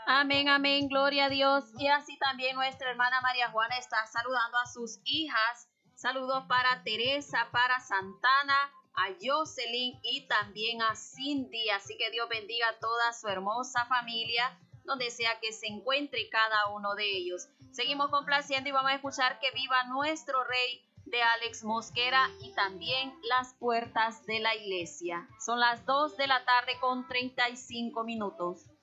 Amén, amén, gloria a Dios. Y así también nuestra hermana María Juana está saludando a sus hijas. Saludos para Teresa, para Santana, a Jocelyn y también a Cindy. Así que Dios bendiga a toda su hermosa familia, donde sea que se encuentre cada uno de ellos. Seguimos complaciendo y vamos a escuchar Que viva nuestro Rey de Alex Mosquera y también Las puertas de la iglesia. Son las 2 de la tarde con 35 minutos.